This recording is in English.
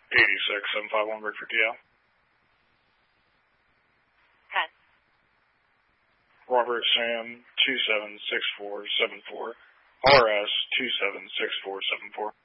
86751 Rickford, TL. Okay. Robert Sam 276474. RS 276474.